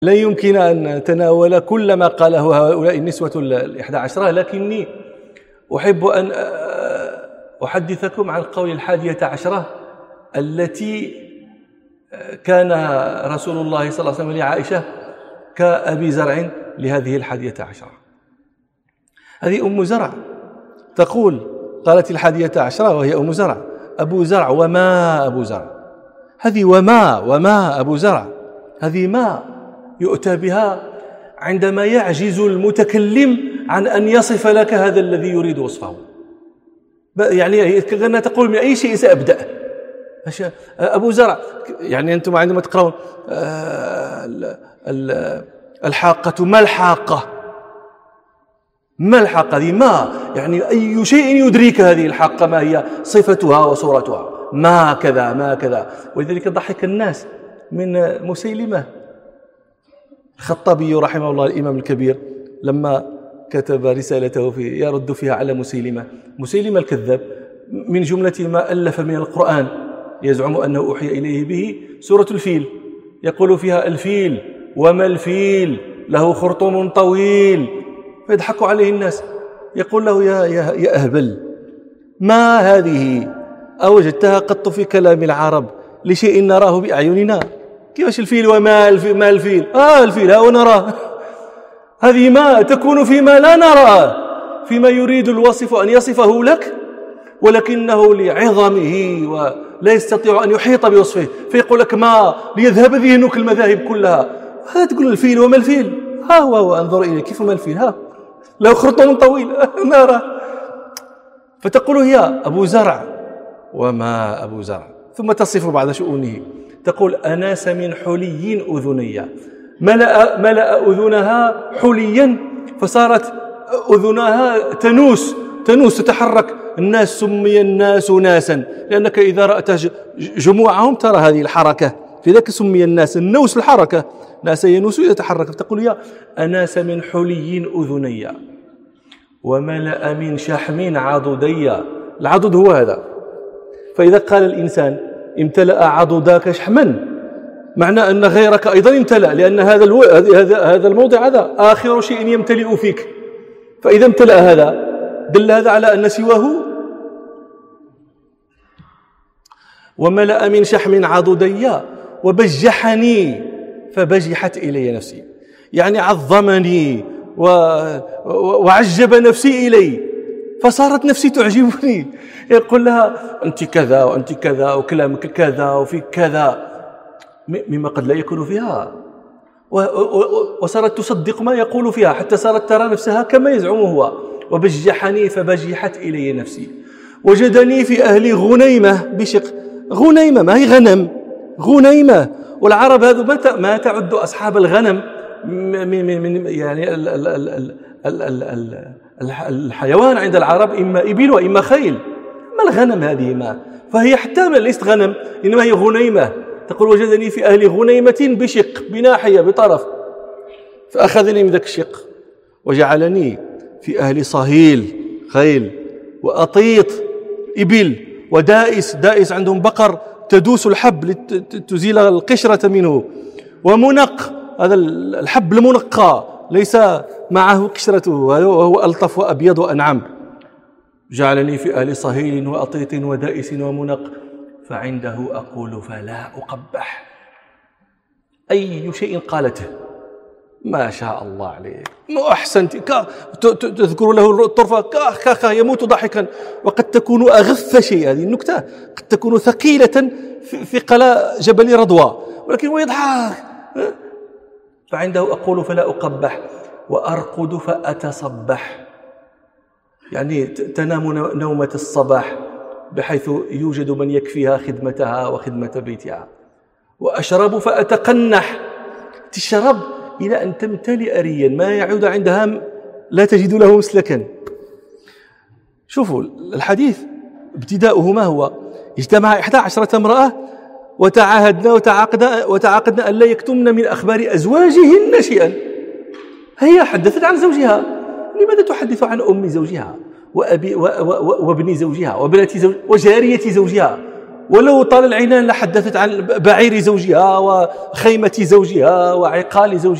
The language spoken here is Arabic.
لا يمكن أن نتناول كل ما قاله هؤلاء النسوة 11، لكني أحب أن أحدثكم عن قول 11 التي كان رسول الله صلى الله عليه وسلم لعائشة كأبي زرع لهذه 11. هذه أم زرع تقول، قالت 11 وهي أم زرع: أبو زرع وما أبو زرع. هذه وما أبو زرع، هذه ما يؤتى بها عندما يعجز المتكلم عن أن يصف لك هذا الذي يريد وصفه. يعني كأنها تقول: من أي شيء سأبدأ؟ أبو زرع. يعني أنتم عندما تقرأون الحاقة، ما الحاقة؟ ما الحاقة؟ هذه ما، يعني أي شيء يدريك هذه الحاقة ما هي صفتها وصورتها، ما كذا ما كذا. ولذلك ضحك الناس من مسيلمة. الخطابي رحمه الله الإمام الكبير لما كتب رسالته يرد فيها على مسيلمة الكذاب، من جملة ما ألف من القرآن يزعم أنه أوحي إليه به سورة الفيل، يقول فيها: الفيل وما الفيل له خرطوم طويل. فيضحك عليه الناس، يقول له: يا أهبل، ما هذه أوجدتها قط في كلام العرب لشيء نراه بأعيننا؟ كيفاش الفيل وما الفيل؟ ما الفيل؟ الفيل ها ونراه. هذه ما تكون فيما لا نراه، فيما يريد الوصف أن يصفه لك، ولكنه لعظمه ولا يستطيع أن يحيط بوصفه، فيقول لك ما ليذهب ذهنك المذاهب كلها. هذا تقول الفيل وما الفيل؟ ها هو انظر إليه، كيف ما الفيل؟ ها له خرطوم طويل نرى. فتقول هي أبو زرع وما أبو زرع، ثم تصف بعض شؤونه، تقول: أناس من حلي أذني، ملأ أذنها حليا فصارت أذنها تنوس تتحرك. الناس سمي الناس ناسا، لأنك إذا رأت جموعهم ترى هذه الحركة، في ذلك سمي الناس، النوس الحركة، ناس ينوس يتحرك. فتقول يا أناس من حلي أذني وملأ من شحم عضدي. العضد هو هذا. فإذا قال الإنسان امتلأ عضداك شحما، معنى أن غيرك أيضا امتلأ، لأن هذا الموضع هذا آخر شيء يمتلئ فيك. فإذا امتلأ هذا دل هذا على أن سواه. وملأ من شحم عضدي وبجحني فبجحت إلي نفسي، يعني عظمني وعجب نفسي إلي، فصارت نفسي تعجبني. يقول لها أنت كذا وأنت كذا وكلامك كذا وفي كذا مما قد لا يكون فيها، وصارت تصدق ما يقول فيها، حتى صارت ترى نفسها كما يزعم هو. وبجحني فبجحت إلي نفسي. وجدني في أهل غنيمة بشق. غنيمة ما هي غنم، غنيمة. والعرب هذا ما تعد أصحاب الغنم من يعني الحيوان عند العرب إما إبل وإما خيل. ما الغنم هذه؟ ما فهي حتى ليست غنم، إنما هي غنيمة. تقول وجدني في أهل غنيمة بشق، بناحية بطرف، فأخذني من ذاك الشق وجعلني في أهل صهيل خيل وأطيط إبل ودائس، دائس عندهم بقر تدوس الحب لتزيل القشرة منه، ومنق، هذا الحب المنقى ليس معه قشرته وهو ألطف وأبيض وأنعم. جعلني في أهل صهيل وأطيط ودائس ومنق، فعنده أقول فلا أقبح. أي شيء قالته ما شاء الله عليك، ما أحسنت، تذكر له الطرفة كاخ يموت ضحكا. وقد تكون أغث شيء، هذه النكتة قد تكون ثقيلة في قلاء جبل رضوى، ولكن هو يضحك. فعنده أقول فلا أقبح وأرقد فأتصبح، يعني تنام نومة الصباح بحيث يوجد من يكفيها خدمتها وخدمة بيتها. وأشرب فأتقنح، تشرب إلى أن تمتلئ ريا، ما يعود عندها لا تجد له مسلكا. شوفوا الحديث ابتداؤه ما هو؟ اجتمع 11 امرأة وتعاقدنا أن لا يكتمن من أخبار أزواجهن شيئا. هي حدثت عن زوجها، لماذا تحدث عن أم زوجها وابن زوجها وبنات زوجها وجارية زوجها ولو طال العنان لحدثت عن بعير زوجها وخيمة زوجها وعقال زوجها.